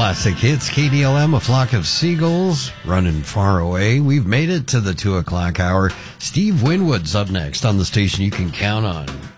Classic hits, KDLM, a flock of seagulls running far away. We've made it to the 2 o'clock hour. Steve Winwood's up next on the station you can count on.